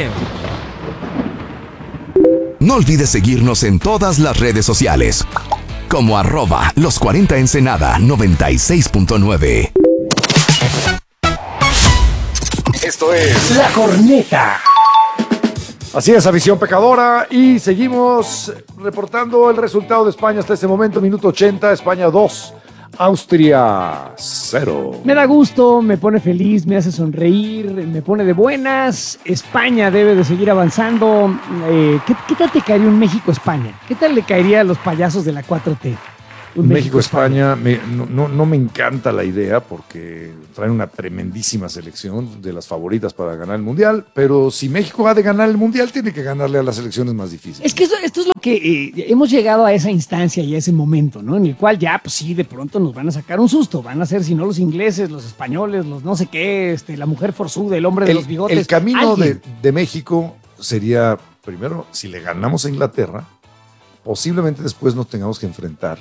creo. No olvides seguirnos en todas las redes sociales, como @los40ensenada 96.9. Esto es La Corneta. Así es, Afición Pecadora, y seguimos reportando el resultado de España hasta este momento, minuto 80, España 2, Austria 0. Me da gusto, me pone feliz, me hace sonreír, me pone de buenas. España debe de seguir avanzando. ¿Qué tal te caería un México-España? ¿Qué tal le caería a los payasos de la 4T? México-España, no me encanta la idea porque traen una tremendísima selección de las favoritas para ganar el Mundial, pero si México ha de ganar el Mundial, tiene que ganarle a las selecciones más difíciles. Es que esto es lo que hemos llegado a esa instancia y a ese momento, ¿no? En el cual ya, pues sí, de pronto nos van a sacar un susto. Van a ser, si no los ingleses, los españoles, los no sé qué, la mujer forzuda, el hombre de los bigotes. El camino alguien. de México sería, primero, si le ganamos a Inglaterra, posiblemente después nos tengamos que enfrentar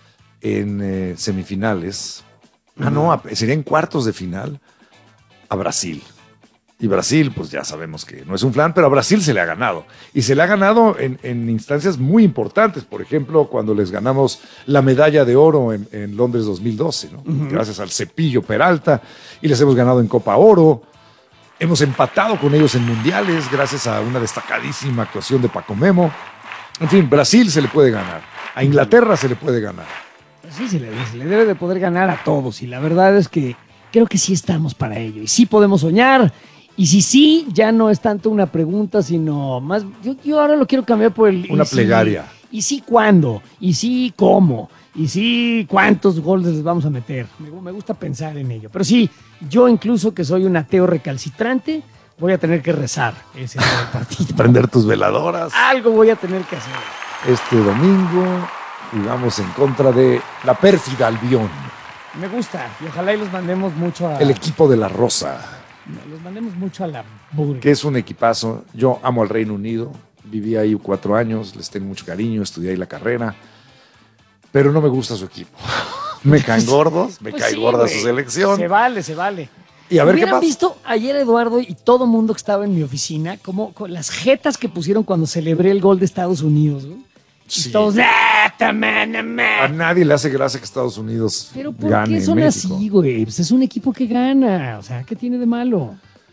en semifinales, sería en cuartos de final, a Brasil. Y Brasil, pues ya sabemos que no es un flan, pero a Brasil se le ha ganado. Y se le ha ganado en instancias muy importantes. Por ejemplo, cuando les ganamos la medalla de oro en Londres 2012, ¿no? Gracias al Cepillo Peralta. Y les hemos ganado en Copa Oro. Hemos empatado con ellos en mundiales gracias a una destacadísima actuación de Paco Memo. En fin, Brasil se le puede ganar. A Inglaterra se le puede ganar. Sí, se le debe de poder ganar a todos. Y la verdad es que creo que sí estamos para ello. Y sí podemos soñar. Y si sí, ya no es tanto una pregunta, sino más... Yo ahora lo quiero cambiar por el... Una plegaria. Y sí, ¿cuándo? Y sí, ¿cómo? Y sí, ¿cuántos goles les vamos a meter? Me gusta pensar en ello. Pero sí, yo incluso que soy un ateo recalcitrante, voy a tener que rezar ese partido. Prender tus veladoras. Algo voy a tener que hacer. Este domingo jugamos en contra de la pérfida Albión. Me gusta. Y ojalá y los mandemos mucho a... El equipo de la Rosa. Los mandemos mucho a la burger. Que es un equipazo. Yo amo al Reino Unido. Viví ahí 4 años. Les tengo mucho cariño. Estudié ahí la carrera. Pero no me gusta su equipo. Me caen gordos. Me cae gorda su selección. Se vale. Y a ver qué ¿Hubieran pasa? visto ayer, Eduardo, y todo mundo que estaba en mi oficina, como con las jetas que pusieron cuando celebré el gol de Estados Unidos, ¿no? Sí. Y todos, A nadie le hace gracia que Estados Unidos pero ¿por gane qué son en México. así, güey? Pues es un equipo que gana. O sea, ¿qué tiene de malo?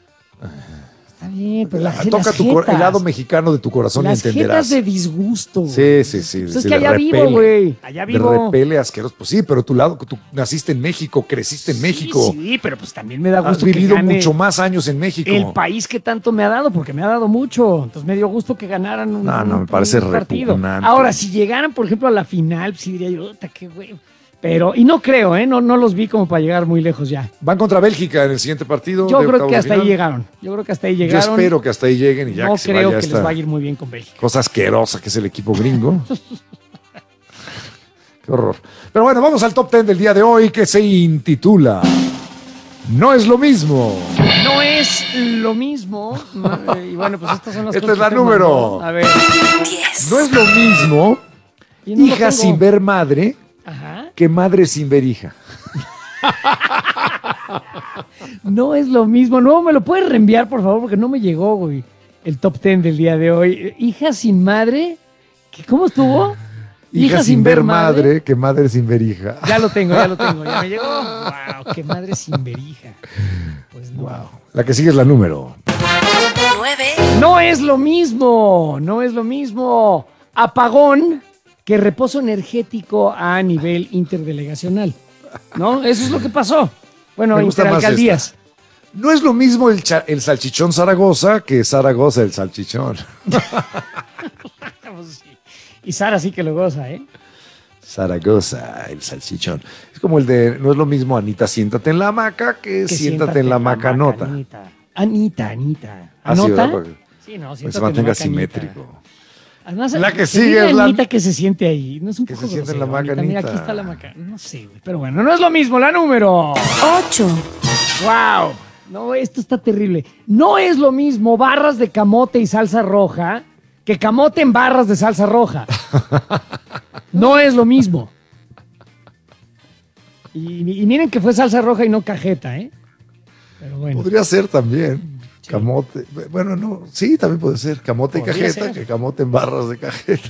Está bien, pero Toca las el lado mexicano de tu corazón y las entenderás. jetas de disgusto. Sí. Pues es sí, que allá de vivo, repele. güey. Allá vivo. De repele asqueroso. Pues sí, pero tú naciste en México, creciste en México. Sí, pero pues también me da Has gusto vivido que gane mucho más años en México. el país que tanto me ha dado, porque me ha dado mucho. Entonces me dio gusto que ganaran un me parece partido. repugnante. Ahora, si llegaran, por ejemplo, a la final, sí diría yo, qué güey. Pero, y no creo, no los vi como para llegar muy lejos ya. Van contra Bélgica en el siguiente partido. Yo de creo octavos que de hasta ahí final. llegaron. Yo Yo espero que hasta ahí lleguen y ya no que se creo vaya que esta les va a ir muy bien con Bélgica. cosa asquerosa que es el equipo gringo. Qué horror. Pero bueno, vamos al top 10 del día de hoy que se intitula No es lo mismo. No es lo mismo. Y bueno, pues estas son las Esta cosas es la que te número. mandó. A ver. No es lo mismo Y no lo hija tengo. sin ver madre Ajá. que madre sin ver hija. No es lo mismo. No, me lo puedes reenviar, por favor, porque no me llegó, güey. El top 10 del día de hoy. Hija sin madre. ¿Cómo estuvo? Hija sin ver madre que madre sin ver hija. Ya lo tengo, ya me llegó. Wow, qué madre sin ver hija. Pues no. Wow. La que sigue es la número. 9. No es lo mismo. No es lo mismo. Apagón que reposo energético a nivel interdelegacional. ¿No? Eso es lo que pasó. Bueno, Me gusta más interalcaldías. esta. No es lo mismo el salchichón Zaragoza que Zaragoza el salchichón. Pues sí. Y Sara sí que lo goza, ¿eh? Zaragoza el salchichón. Es como el de, no es lo mismo Anita, siéntate en la hamaca que siéntate en la macanota. Anita. Así, ¿Anota? ¿verdad? Sí, no, Pues siéntate se mantenga en la macanita. simétrico. Además, La que que sigue diga es la- Anita que se siente ahí. No es un Que poco se siente en la grosero, Anita. Mira, macanita. aquí está la maca. No sé, güey. Pero bueno, no es lo mismo. La número. 8. ¡Wow! No, esto está terrible. No es lo mismo barras de camote y salsa roja que camote en barras de salsa roja. No es lo mismo. Y miren que fue salsa roja y no cajeta, ¿eh? Pero bueno. Podría ser también. Camote. Bueno, no. Sí, también puede ser. Camote y Podría cajeta, ser. que camote en barras de cajeta.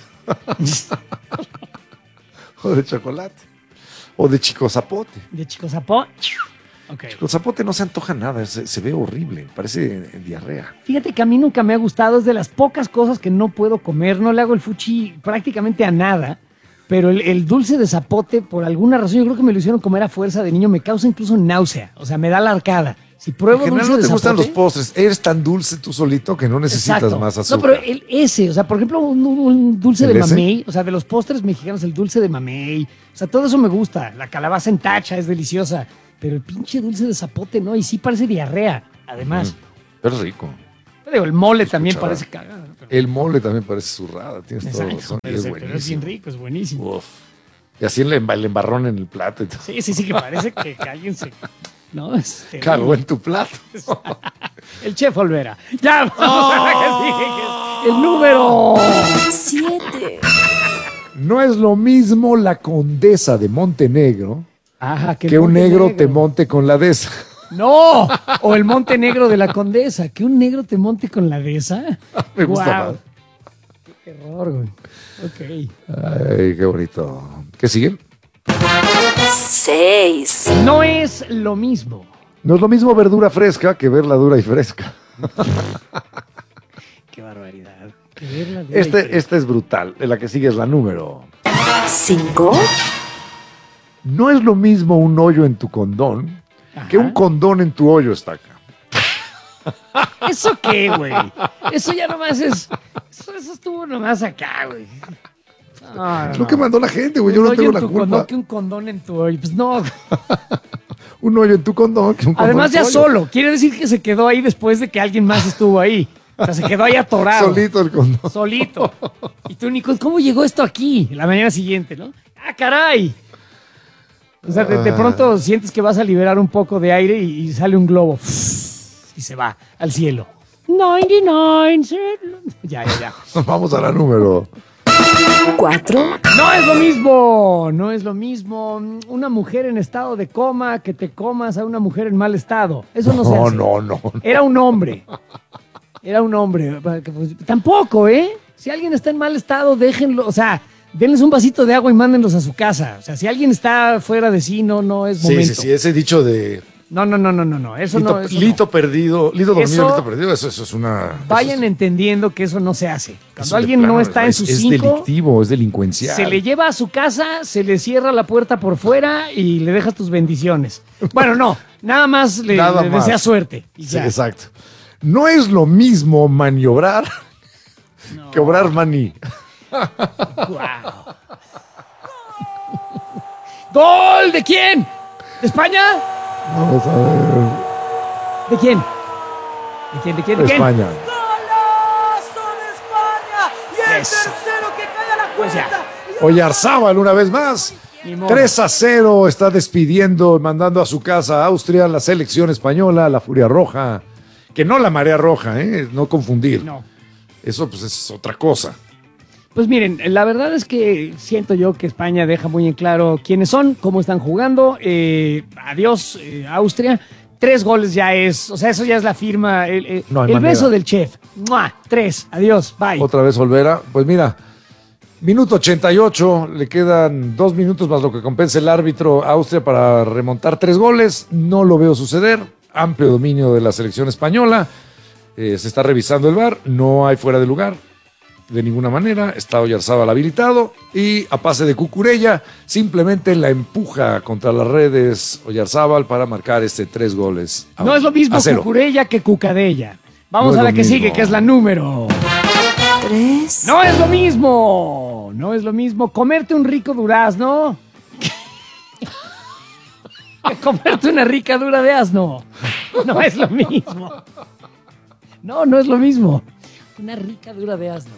O de chocolate. O de chico zapote. De Chico Zapó. Ok. Chico zapote no se antoja nada, se ve horrible, parece diarrea. Fíjate que a mí nunca me ha gustado, es de las pocas cosas que no puedo comer, no le hago el fuchi prácticamente a nada, pero el dulce de zapote, por alguna razón, yo creo que me lo hicieron comer a fuerza de niño, me causa incluso náusea, o sea, me da la arcada. Si En pruebo general dulce no de te gustan zapote... los postres, eres tan dulce tú solito que no necesitas Exacto. más azúcar. No, pero ese, o sea, por ejemplo, un dulce ¿El de ese? mamey, o sea, de los postres mexicanos, el dulce de mamey, o sea, todo eso me gusta. La calabaza en tacha es deliciosa, pero el pinche dulce de zapote, ¿no? Y sí parece diarrea, además. Es rico. Pero digo, el mole también Escuchaba. parece cagado. Pero... El mole también parece zurrada, tienes toda Exacto, razón. Y pero, es pero es bien buenísimo. rico, es buenísimo. Uf. Y así el embarrón en el plato y todo. Sí, que parece que alguien se... No, Cagó en tu plato. El chef Olvera. Ya, vamos a la que sigue, que es el número... 7, No es lo mismo la condesa de Montenegro Ajá, que un negro te monte con la dehesa. No, o el monte negro de la condesa. Que un negro te monte con la dehesa. Me gusta Guau. más. Qué terror, güey. Ok. Ay, qué bonito. ¿Qué sigue? 6, No es lo mismo. No es lo mismo verdura fresca que verla dura y fresca. Qué barbaridad. Que verla dura y fresca. Esta es brutal. La que sigue es la número. 5, No es lo mismo un hoyo en tu condón que un condón en tu hoyo, estaca. ¿Eso qué, güey? Eso ya nomás es... Eso estuvo nomás acá, güey. No, Es lo que mandó la gente, güey. Yo Un no hoyo tengo en la tu culpa. condón que un condón en tu hoyo. Pues no. Un hoyo en tu condón que un condón Además en tu ya hoyo. solo. Quiere decir que se quedó ahí después de que alguien más estuvo ahí. O sea, se quedó ahí atorado. Solito el condón. Solito. Y tú, Nico, ¿cómo llegó esto aquí? La mañana siguiente, ¿no? ¡Ah, caray! O sea, de pronto sientes que vas a liberar un poco de aire y sale un globo. Y se va al cielo. 99. Ya. Vamos a la número. 4, No es lo mismo. No es lo mismo. Una mujer en estado de coma que te comas a una mujer en mal estado. Eso no se hace. No. Era un hombre. Tampoco, ¿eh? Si alguien está en mal estado, déjenlo. O sea, denles un vasito de agua y mándenlos a su casa. O sea, si alguien está fuera de sí, no es momento. Sí, ese dicho de No. Eso lito, no. Eso lito no. perdido, lito dormido, Eso- lito perdido, eso es una... Vayan eso es- entendiendo que eso no se hace. Cuando eso de alguien plano no está en sus es 5, delictivo, es delincuencial. se le lleva a su casa, se le cierra la puerta por fuera y le dejas tus bendiciones. Bueno, no, nada más le Nada más. desea suerte. Y Sí, ya. exacto. No es lo mismo maniobrar que obrar maní. Guau. ¡Gol! ¿De quién? ¿De España? Vamos a ver. ¿De quién? ¿De quién? ¿De quién? ¿De quién? España. Eso. Pues ya. Oyarzábal una vez más. Ni modo. 3-0 está despidiendo, mandando a su casa a Austria la selección española, la Furia Roja. Que no la Marea Roja, no confundir. No. Eso pues es otra cosa. Pues miren, la verdad es que siento yo que España deja muy en claro quiénes son, cómo están jugando. Adiós, Austria. 3 goles ya es, o sea, eso ya es la firma, No hay el manera. beso del chef. ¡Mua! 3, adiós, bye. Otra vez Olvera. Pues mira, minuto 88, le quedan 2 minutos más lo que compensa el árbitro a Austria para remontar 3 goles. No lo veo suceder. Amplio dominio de la selección española. Se está revisando el VAR. No hay fuera de lugar de ninguna manera. Está Oyarzábal habilitado. Y a pase de Cucurella, simplemente la empuja contra las redes Oyarzábal para marcar 3 goles. No es lo mismo a 0. Cucurella que Cucadella. Vamos No es a la lo que mismo. sigue, que es la número. 3, No es lo mismo. No es lo mismo comerte un rico durazno que comerte una rica dura de asno. No es lo mismo. No es lo mismo. Una rica dura de asno.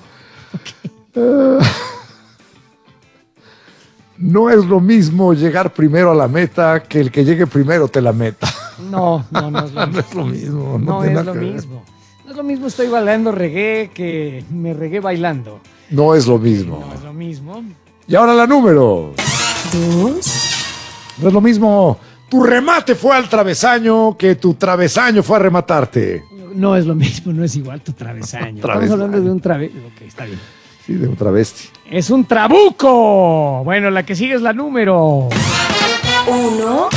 No es lo mismo llegar primero a la meta que el que llegue primero te la meta. No es lo No mismo. es lo mismo. No tiene es nada lo que ver. mismo. No es lo mismo estoy bailando reggae que me regué bailando. No es lo mismo. No es lo mismo. Y ahora la número. 2, No es lo mismo tu remate fue al travesaño que tu travesaño fue a rematarte. No es lo mismo, no es igual tu travesaño. Estamos hablando de un travesaño. Ok, está bien. Sí, de un travesti. Es un trabuco. Bueno, la que sigue es la número 1,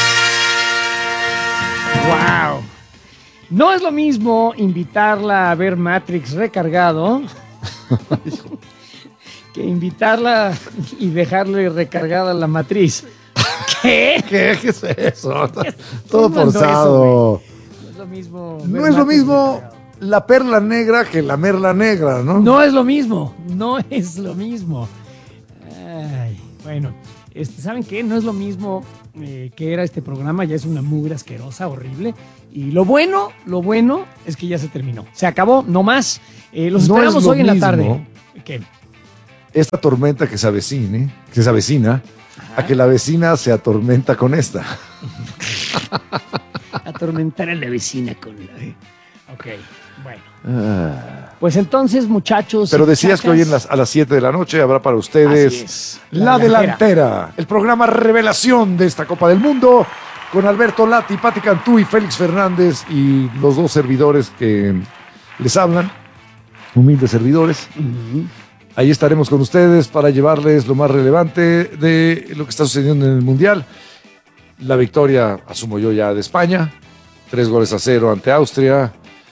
Wow. No es lo mismo invitarla a ver Matrix recargado que invitarla y dejarle recargada la matriz. ¿Qué? ¿Qué es eso? ¿Quién Todo mandó forzado. No es lo mismo. ver No es lo Matrix mismo recargado. la perla negra que la merla negra, ¿no? No es lo mismo. No es lo mismo. Ay, bueno, ¿saben qué? No es lo mismo que era este programa. Ya es una mugre asquerosa, horrible. Y lo bueno es que ya se terminó. Se acabó, no más. Los No esperamos es lo hoy en la mismo. tarde. ¿Qué? Esta tormenta que se avecina, a que la vecina se atormenta con esta. Atormentar a la vecina con la... Ok, bueno. Pues entonces, muchachos... Pero y decías que chacas, hoy a las 7 de la noche habrá para ustedes así es, La Delantera, el programa revelación de esta Copa del Mundo, con Alberto Lati, Pati Cantú y Félix Fernández y los dos servidores que les hablan, humildes servidores. Ahí estaremos con ustedes para llevarles lo más relevante de lo que está sucediendo en el Mundial. La victoria, asumo yo ya, de España, 3-0 ante Austria.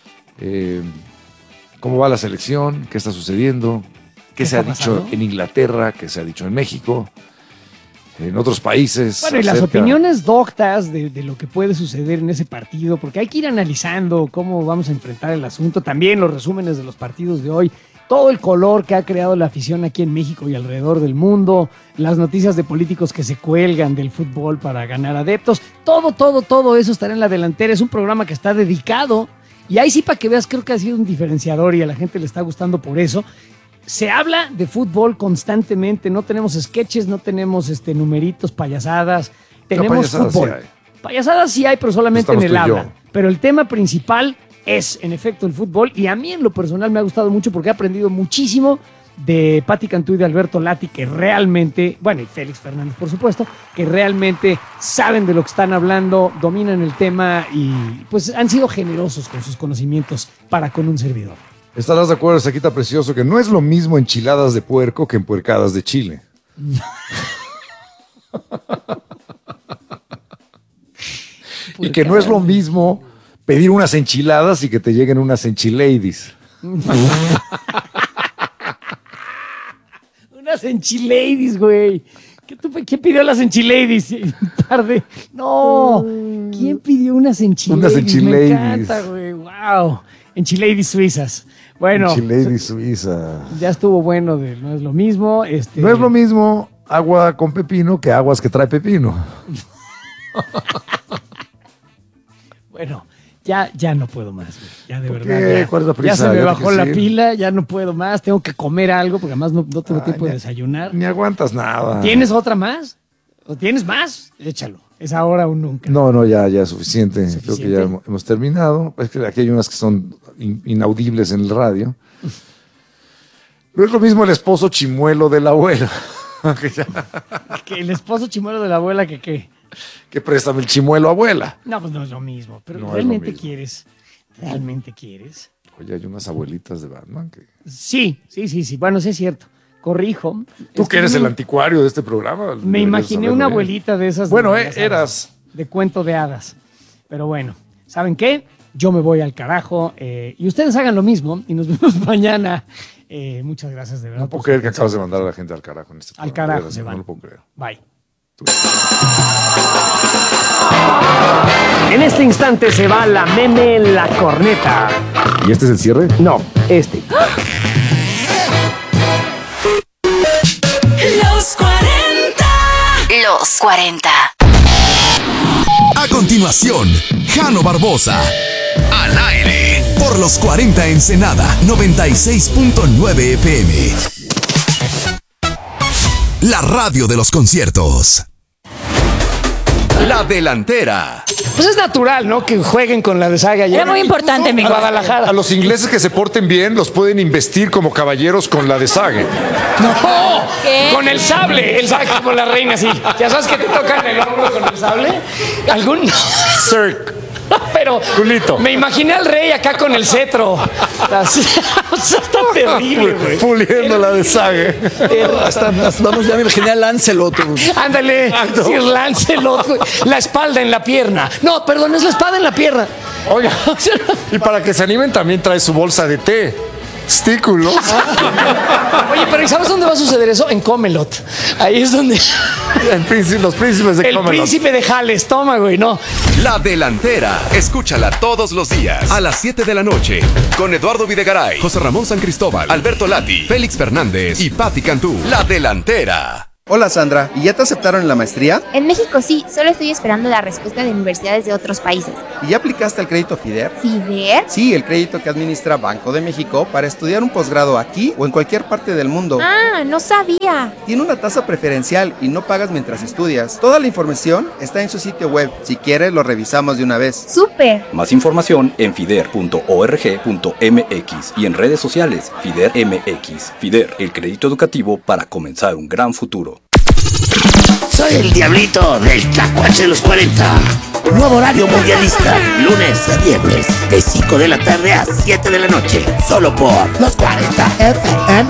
¿Cómo va la selección? ¿Qué está sucediendo? ¿Qué se ha está dicho pasando? en Inglaterra? ¿Qué se ha dicho en México? En otros países. Bueno, y las acerca- opiniones doctas de lo que puede suceder en ese partido, porque hay que ir analizando cómo vamos a enfrentar el asunto, también los resúmenes de los partidos de hoy, todo el color que ha creado la afición aquí en México y alrededor del mundo, las noticias de políticos que se cuelgan del fútbol para ganar adeptos, todo eso estará en La Delantera. Es un programa que está dedicado, y ahí sí, para que veas, creo que ha sido un diferenciador y a la gente le está gustando por eso. Se habla de fútbol constantemente, no tenemos sketches, no tenemos numeritos, payasadas, tenemos payasadas fútbol. sí hay. Payasadas sí hay, pero solamente en Estamos el tú y habla. yo. Pero el tema principal es, en efecto, el fútbol, y a mí en lo personal me ha gustado mucho porque he aprendido muchísimo de Pati Cantú y de Alberto Lati, que realmente, bueno, y Félix Fernández, por supuesto, que realmente saben de lo que están hablando, dominan el tema y pues han sido generosos con sus conocimientos para con un servidor. Estarás de acuerdo, Saquita Precioso, que no es lo mismo enchiladas de puerco que empuercadas de chile. Y que no es lo mismo pedir unas enchiladas y que te lleguen unas enchiladies. Unas enchiladies, güey. ¿Quién pidió las enchiladies? Un par de... No. ¿Quién pidió unas enchiladies? Unas enchiladies. Me encanta, güey. Wow. Enchiladies suizas. Bueno, Enchiladies suiza. ya estuvo bueno de no es lo mismo. No es lo mismo agua con pepino que aguas que trae pepino. Bueno, ya no puedo más, güey. Ya de ¿Por verdad. qué? Ya, ¿Cuál es la prisa? ya se me ¿Ya te bajó quieres la ir? pila, ya no puedo más. Tengo que comer algo porque además no tengo tiempo de desayunar. Ni aguantas nada. ¿Tienes otra más? ¿O tienes más? Échalo. Es ahora o nunca. No, ya es suficiente. Creo que ¿Suficiente? ya hemos terminado. Es que aquí hay unas que son inaudibles en el radio. No es lo mismo el esposo chimuelo de la abuela. Que el esposo chimuelo de la abuela que qué. Que préstame el chimuelo, abuela. No, pues no es lo mismo. Pero No es ¿realmente lo mismo. quieres? ¿Realmente quieres? Oye, hay unas abuelitas de Batman que... Sí. Bueno, sí es cierto. Corrijo. Tú Es que eres me- el anticuario de este programa. Me deberías imaginé saberlo una bien. abuelita de esas. Bueno, ya sabes, eras. de cuento de hadas. Pero bueno, ¿saben qué? Yo me voy al carajo y ustedes hagan lo mismo y nos vemos mañana. Muchas gracias de verdad. No puedo por creer su que atención. acabas de mandar a la gente al carajo en este Al programa. carajo De se verdad, van. No lo puedo creer. Bye. En este instante se va la meme la corneta. ¿Y este es el cierre? No, este. Los 40. Los 40. A continuación, Jano Barbosa. Al aire. Por los 40 Ensenada 96.9 FM. La radio de los conciertos. La delantera. Pues es natural, ¿no? Que jueguen con la de Saga. Era muy importante, mi Guadalajara. A los ingleses que se porten bien los pueden investir como caballeros con la de Sage. No, ¿Qué? con el sable con la reina, sí. ¿Ya sabes que te tocan el hombro con el sable? ¿Algún? Sir, Pero culito. me imaginé al rey acá con el cetro. Así, o sea, está terrible, güey. Puliendo la de Sage. Vamos, ya me imaginé a Lancelot. Ándale, Sir Lancelot, güey. La espalda en la pierna. No, perdón, es la espada en la pierna. Oiga, y para que se animen también trae su bolsa de té. Stículos. Oye, pero ¿y sabes dónde va a suceder eso? En Camelot. Ahí es donde Los príncipes de el Camelot. príncipe de Jales toma, güey, no. La delantera. Escúchala todos los días a las 7 de la noche con Eduardo Videgaray, José Ramón San Cristóbal, Alberto Lati, Félix Fernández y Patti Cantú. La delantera. Hola Sandra, ¿y ya te aceptaron en la maestría? En México sí, solo estoy esperando la respuesta de universidades de otros países. ¿Y ya aplicaste al crédito FIDER? ¿FIDER? Sí, el crédito que administra Banco de México para estudiar un posgrado aquí o en cualquier parte del mundo. Ah, no sabía. Tiene una tasa preferencial y no pagas mientras estudias. Toda la información está en su sitio web. Si quieres, lo revisamos de una vez. ¡Súper! Más información en fider.org.mx y en redes sociales Fider MX. Fider, el crédito educativo para comenzar un gran futuro. Soy el diablito del Tlacuache de los 40. Nuevo horario mundialista, lunes a viernes, de 5 de la tarde a 7 de la noche, solo por los 40 FM.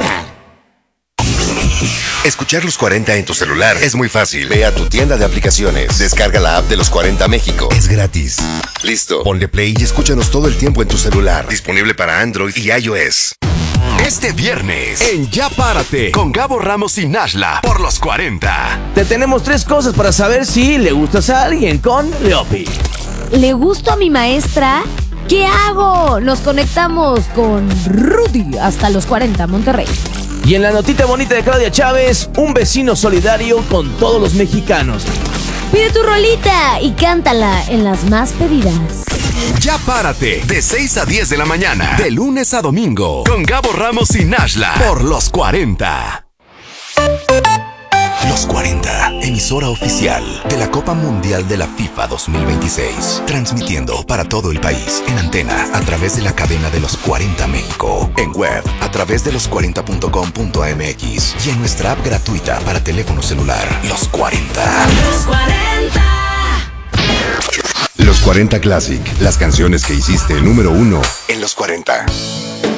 Escuchar los 40 en tu celular es muy fácil. Ve a tu tienda de aplicaciones, descarga la app de los 40 México. Es gratis. Listo. Ponle play y escúchanos todo el tiempo en tu celular. Disponible para Android y iOS. Este viernes en Ya Párate con Gabo Ramos y Nashla por los 40. Te tenemos 3 cosas para saber si le gustas a alguien con Leopi. ¿Le gusto a mi maestra? ¿Qué hago? Nos conectamos con Rudy hasta los 40, Monterrey. Y en la notita bonita de Claudia Chávez, un vecino solidario con todos los mexicanos. Pide tu rolita y cántala en las más pedidas. Ya Párate, de 6 a 10 de la mañana, de lunes a domingo, con Gabo Ramos y Nashla, por los 40. Los 40, emisora oficial de la Copa Mundial de la FIFA 2026. Transmitiendo para todo el país, en antena, a través de la cadena de los 40 México. En web, a través de los40.com.mx. Y en nuestra app gratuita para teléfono celular. Los 40. Los 40. Los 40 Classic, las canciones que hiciste número 1 en los 40.